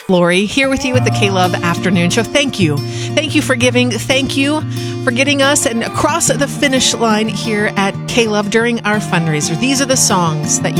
Lori, here with you at the K-Love Afternoon Show. Thank you. Thank you for giving. Thank you for getting us and across the finish line here at K-Love during our fundraiser. These are the songs that